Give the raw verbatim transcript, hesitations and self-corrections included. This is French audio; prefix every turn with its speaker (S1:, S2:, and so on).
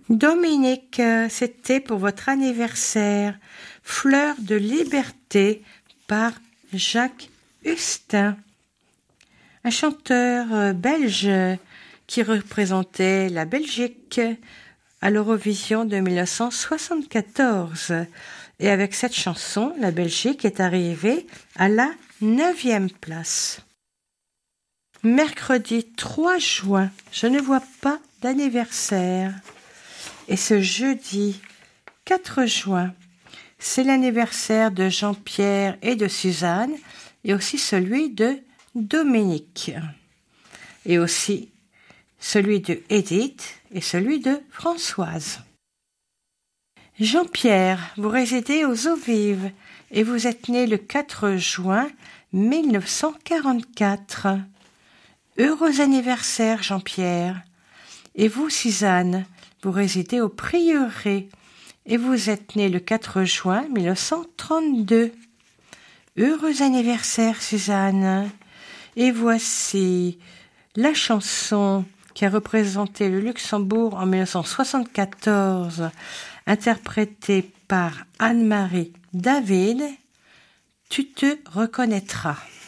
S1: Dominique, euh, c'était pour votre anniversaire. Fleur de liberté par Jacques Hustin. Un chanteur euh, belge qui représentait la Belgique à l'Eurovision de mille neuf cent soixante-quatorze. Et avec cette chanson, la Belgique est arrivée à la neuvième place. Mercredi trois juin, je ne vois pas d'anniversaire. Et ce jeudi quatre juin, c'est l'anniversaire de Jean-Pierre et de Suzanne, et aussi celui de Dominique, et aussi celui de Edith et celui de Françoise. Jean-Pierre, vous résidez aux Eaux Vives et vous êtes né le quatre juin mille neuf cent quarante-quatre. Heureux anniversaire, Jean-Pierre. Et vous, Suzanne, vous résidez au Prieuré et vous êtes né le quatre juin mille neuf cent trente-deux. Heureux anniversaire, Suzanne. Et voici la chanson qui a représenté le Luxembourg en mille neuf cent soixante-quatorze, interprétée par Anne-Marie David, Tu te reconnaîtras.